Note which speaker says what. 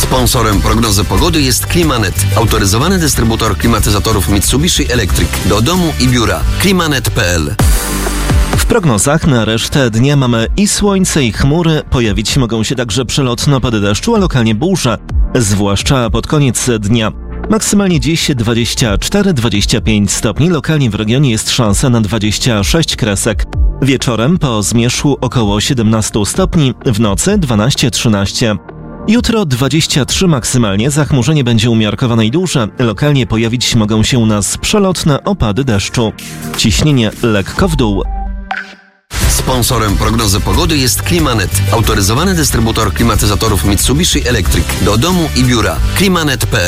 Speaker 1: Sponsorem prognozy pogody jest Climanet, autoryzowany dystrybutor klimatyzatorów Mitsubishi Electric do domu i biura. Climanet.pl.
Speaker 2: W prognozach na resztę dnia mamy i słońce, i chmury. Pojawić mogą się także przelotne opady deszczu, a lokalnie burze, zwłaszcza pod koniec dnia. Maksymalnie dziś 24-25 stopni, lokalnie w regionie jest szansa na 26 kresek. Wieczorem po zmierzchu około 17 stopni, w nocy 12-13. Jutro 23 maksymalnie, zachmurzenie będzie umiarkowane i duże. Lokalnie pojawić mogą się u nas przelotne opady deszczu. Ciśnienie lekko w dół.
Speaker 1: Sponsorem prognozy pogody jest Climanet, autoryzowany dystrybutor klimatyzatorów Mitsubishi Electric do domu i biura. Climanet.pl.